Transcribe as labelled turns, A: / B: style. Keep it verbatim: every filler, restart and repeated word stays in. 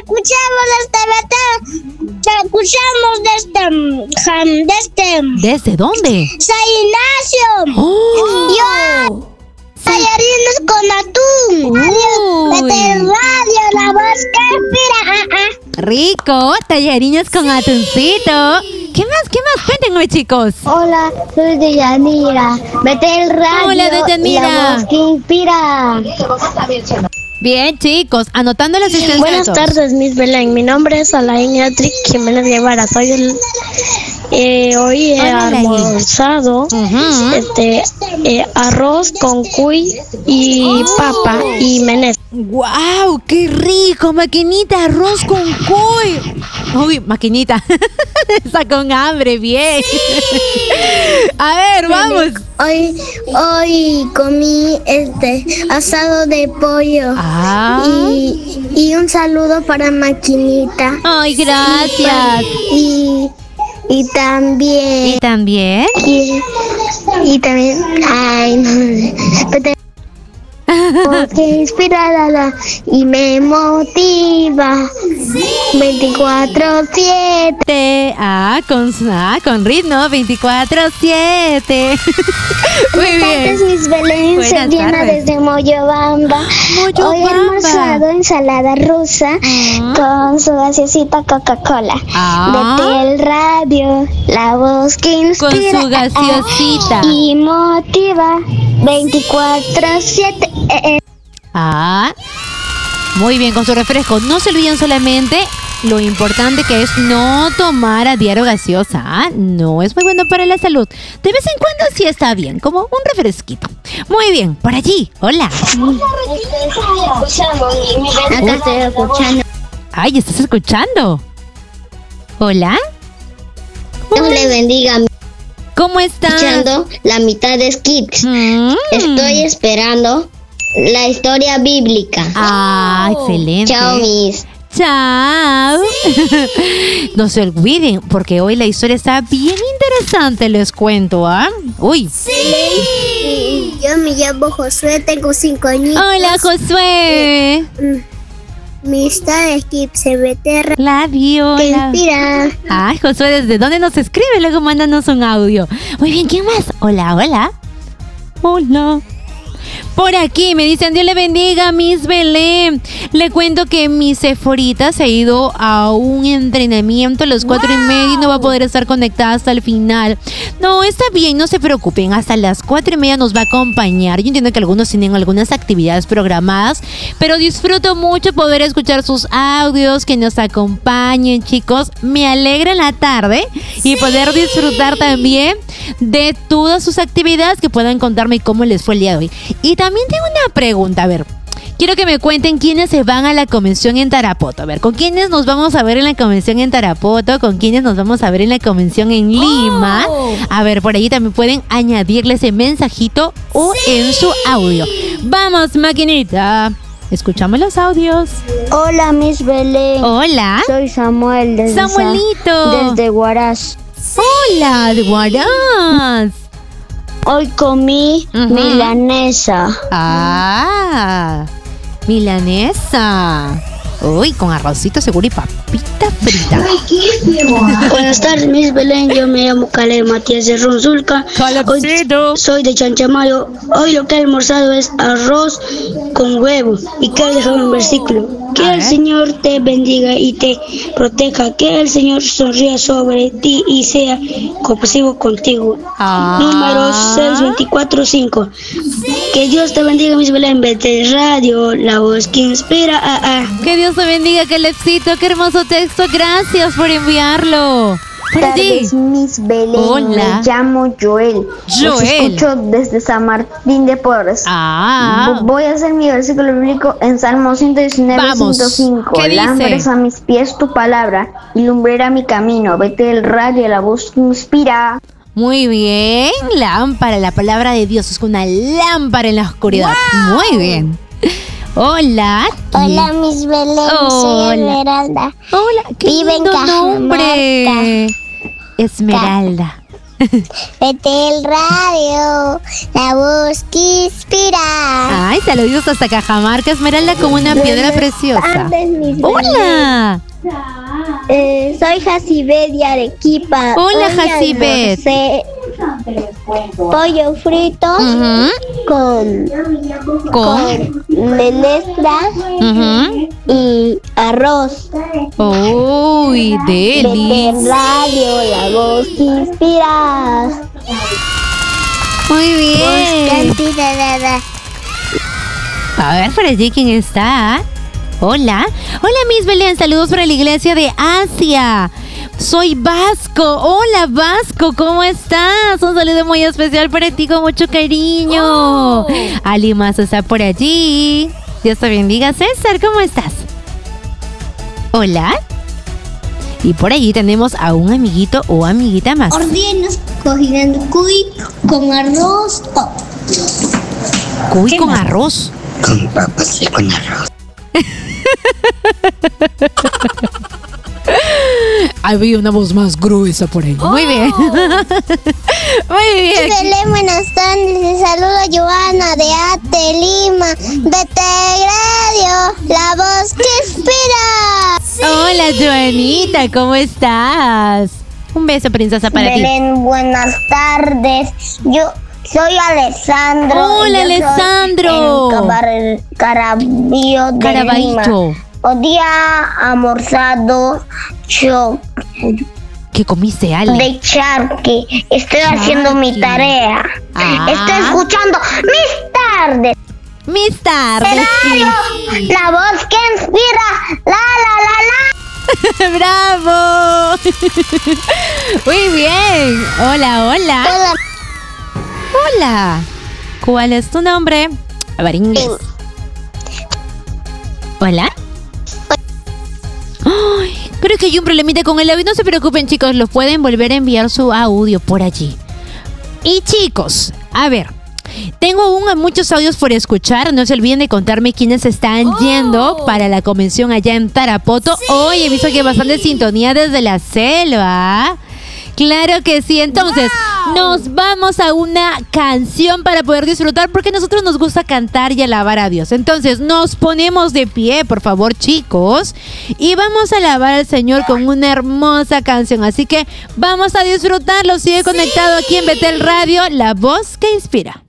A: escuchamos desde Betel. Te escuchamos desde... mm, desde...
B: ¿Desde dónde?
A: San Ignacio.
B: ¡Oh!
A: Yo... Tallarines con atún.
B: Uy.
A: Betel Radio, la voz que inspira. Ah, ah.
B: Rico, tallarines con atuncito. ¿Qué más? ¿Qué más? Cuéntenme, chicos.
A: Hola, soy Deyanira. Betel Radio,
B: Hola, Deyanira.
A: la voz que inspira.
B: Bien, chicos, anotando los instrumentos.
A: Buenas tardes, Miss Belén. Mi nombre es Alain Yatrick Jiménez Guevara. Soy el... Eh, hoy he
B: Hola, Alain.
A: almorzado
B: Ujú.
A: este eh, arroz con cuy y papa y menestra.
B: ¡Guau! ¡Qué rico! Maquinita, arroz con cuy. Uy, maquinita. Está con hambre, bien. A ver, vamos.
A: Hoy, hoy comí este asado de pollo
B: Ah.
A: y, y un saludo para Maquinita.
B: Ay, gracias.
A: Y, y también...
B: ¿Y también?
A: Y, y también, ay, no, pero te- que inspira la, y me motiva veinticuatro siete.
B: Te- Ah, con, ah, con ritmo veinticuatro siete. Muy
A: Buenas tardes,
B: bien.
A: Miss Belén.
B: Buenas
A: Soy Diana
B: tardes.
A: desde Moyobamba.
B: Moyobamba.
A: Hoy he almorzado ensalada rusa
B: Ah.
A: con su gaseosita Coca-Cola.
B: Ah.
A: Betel Radio, la voz que
B: Con
A: inspira
B: su gaseosita.
A: y motiva veinticuatro siete. Eh, eh.
B: Ah, muy bien, con su refresco. No se olviden solamente lo importante que es no tomar a diario gaseosa. ¿Ah? No es muy bueno para la salud. De vez en cuando sí está bien, como un refresquito. Muy bien, por allí. Hola.
A: Acá estoy escuchando.
B: Ay, ¿estás escuchando? Hola.
A: Dios le bendiga.
B: ¿Cómo estás?
A: Escuchando la mitad de Skits.
B: Mm.
A: Estoy esperando la historia bíblica.
B: Ah, excelente.
A: Chao, Miss.
B: Chao. No se olviden, porque hoy la historia está bien interesante, les cuento, ¿ah? Uy.
A: Sí. Yo me llamo Josué, tengo cinco añitos.
B: Hola, Josué.
A: Mi historia es que se mete
B: La vio.
A: que
B: la-
A: inspira.
B: Ay, Josué, ¿desde dónde nos escribe? Luego mándanos un audio. Muy bien, ¿quién más? Hola, hola. Hola. Por aquí me dicen, Dios le bendiga, Miss Belén. Le cuento que mi Seforita se ha ido a un entrenamiento a las cuatro y media y no va a poder estar conectada hasta el final. No, está bien, no se preocupen. Hasta las cuatro y media nos va a acompañar. Yo entiendo que algunos tienen algunas actividades programadas, pero disfruto mucho poder escuchar sus audios, que nos acompañen, chicos. Me alegra en la tarde y poder disfrutar también de todas sus actividades, que puedan contarme cómo les fue el día de hoy. Y también tengo una pregunta, a ver, quiero que me cuenten quiénes se van a la convención en Tarapoto. A ver, ¿con quiénes nos vamos a ver en la convención en Tarapoto? ¿Con quiénes nos vamos a ver en la convención en Lima? A ver, por ahí también pueden añadirle ese mensajito o en su audio. Vamos, maquinita. Escuchamos los audios.
A: Hola, Miss Belén.
B: Hola.
A: Soy Samuel desde,
B: Samuelito.
A: Sa- desde Huaraz.
B: Hola, de Huaraz.
A: Hoy comí
B: Ujú.
A: milanesa.
B: Ah, milanesa. Uy, con arrocito seguro y papita frita.
A: Buenas tardes, Miss Belén. Yo me llamo Caleb Matías de Ronzulca.
B: Calebcito.
A: Hoy soy de Chanchamayo. Hoy lo que he almorzado es arroz con huevo. Y quiero dejar un versículo. Que
B: A
A: el
B: ver.
A: Señor te bendiga y te proteja. Que el Señor sonría sobre ti y sea compasivo contigo.
B: Ah.
A: Número seis veinticuatro cinco. Que Dios te bendiga, Miss Belén. Betel Radio, la voz que inspira. Ah, ah.
B: Que Dios te bendiga, Calebcito. Qué hermoso texto. Gracias por enviarlo. Por allí.
C: Tardes, Miss Belén.
B: Hola.
C: Me llamo Joel. Los
B: Joel.
C: escucho desde San Martín de Porres.
B: Ah.
C: V- Voy a hacer mi versículo bíblico en Salmo ciento diecinueve,
B: Vamos.
C: ciento cinco.
B: ¿Qué dice?
C: Lámpara es a mis pies tu palabra y lumbrera mi camino. Vete el radio, la voz que inspira.
B: Muy bien. Lámpara, la palabra de Dios es una lámpara en la oscuridad. Muy bien. Hola.
A: Hola, Miss Belén.
B: Hola.
A: Soy Esmeralda.
B: Hola. Qué
A: Vive en
B: lindo nombre.
A: Cajamarca.
B: Esmeralda.
D: Betel Radio, la voz que inspira.
B: Ay, saludos hasta Cajamarca, Esmeralda, como una piedra preciosa.
D: Tardes, mis
B: Hola.
D: Eh, soy Jacibet de Arequipa.
B: Hola,
D: Hoy
B: Jacibet.
D: almorcé pollo frito
B: Ujú.
D: con,
B: Con.
D: con menestras
B: Ujú.
D: y arroz.
B: Uy, deli.
D: Betel Radio, la voz que inspira.
B: Muy bien.
D: Cantidad.
B: A ver, por allí, ¿quién está? Hola. Hola, Miss Belén. Saludos para la iglesia de Asia. Soy Vasco. Hola, Vasco. ¿Cómo estás? Un saludo muy especial para ti con mucho cariño. Oh. Ali Mazo está por allí. Dios te bendiga. César, ¿cómo estás? Hola. Y por allí tenemos a un amiguito o amiguita más.
D: Ordenos cocinando cuy con arroz. Oh.
B: Cuy con más? Arroz.
E: Con papas y con arroz.
B: Había una voz más gruesa por ahí. Oh. Muy bien. Muy bien.
D: Belén, buenas tardes. Les saludo a Joana de Ate, Lima. Betel Radio, la voz que inspira.
B: Sí. Hola, Joanita, ¿cómo estás? Un beso, princesa, para
D: Belén, ti. Belén, buenas tardes. Yo soy Alessandro.
B: Hola, Alessandro.
D: En Caraballo de
B: Caraballo.
D: Lima. Hoy día almorzado cho
B: ¿Qué comiste, Ale?
D: De charqui. Estoy charqui. haciendo mi tarea. Ah. Estoy escuchando mis tardes.
B: Mis tardes.
D: Sí. La voz que inspira. La, la, la,
B: la. ¡Bravo! Muy bien. Hola, hola.
D: Hola.
B: Hola. ¿Cuál es tu nombre? A ver, inglés. Hola. Ay, creo que hay un problemita con el audio. No se preocupen, chicos, los pueden volver a enviar su audio por allí. Y chicos, a ver, tengo aún muchos audios por escuchar. No se olviden de contarme quiénes están oh. yendo para la convención allá en Tarapoto. Sí. Hoy he visto que hay bastante sintonía desde la selva. Claro que sí. Entonces, wow. nos vamos a una canción para poder disfrutar, porque a nosotros nos gusta cantar y alabar a Dios. Entonces, nos ponemos de pie, por favor, chicos, y vamos a alabar al Señor con una hermosa canción. Así que vamos a disfrutarlo. Sigue conectado sí. aquí en Betel Radio, la voz que inspira.